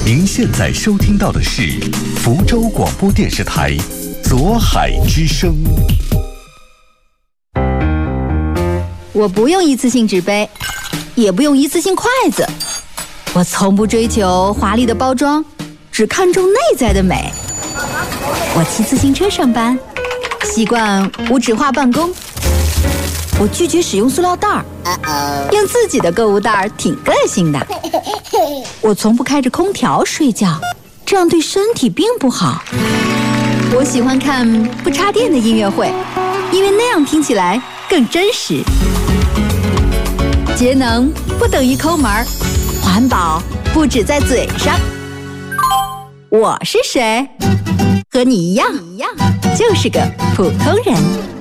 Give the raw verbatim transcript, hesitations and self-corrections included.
您现在收听到的是福州广播电视台左海之声。 我不用一次性纸杯，也不用一次性筷子，我从不追求华丽的包装，只看重内在的美。我骑自行车上班，习惯无纸化办公。我拒绝使用塑料袋儿，用自己的购物袋儿挺个性的。我从不开着空调睡觉，这样对身体并不好。我喜欢看不插电的音乐会，因为那样听起来更真实。节能不等于抠门儿，环保不止在嘴上。我是谁？和你一样，就是个普通人。